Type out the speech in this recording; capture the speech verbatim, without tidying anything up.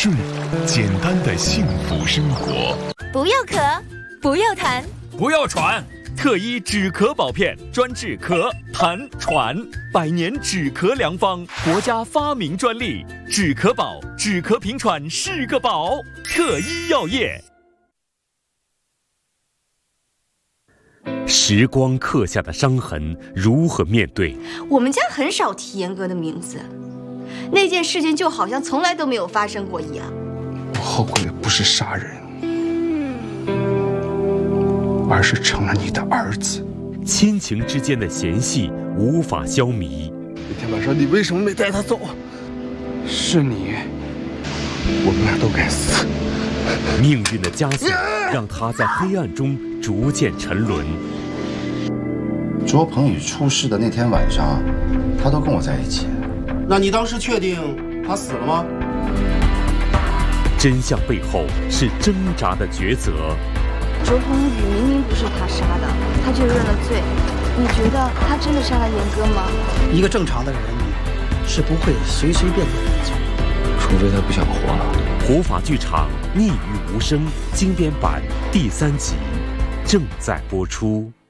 顺，简单的幸福生活。 不要咳，不要痰， 不要喘。特医止咳宝片，专治咳、痰、喘，百年止咳良方，国家发明专利。止咳宝，止咳平喘是个宝。特医药业。 时光刻下的伤痕，如何面对？ 我们家很少提严哥的名字，那件事情就好像从来都没有发生过一样。 我后悔的不是杀人，而是成了你的儿子。 亲情之间的嫌隙无法消弭。 那天晚上你为什么没带他走？是你，我们俩都该死。 命运的枷锁让他在黑暗中逐渐沉沦。 卓鹏宇出事的那天晚上，他都跟我在一起。 那你当时确定他死了吗？ 真相背后是挣扎的抉择。 卓鹏宇明明不是他杀的，他却认了罪。你觉得他真的杀了严哥吗？ 一个正常的人是不会随随便便认罪， 除非他不想活了。 活法剧场《逆于无声》经典版第三集正在播出。